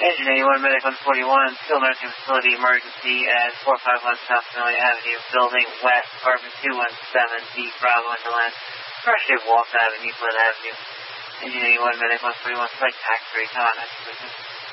Engine 81, Medic 141, skilled nursing facility emergency at 451 South Family Avenue, building west, apartment 217, D Bravo, Interland, Fresh Walk Avenue, Euclid Avenue. Engine 81, Medic 141, site tax 3, come on, next position.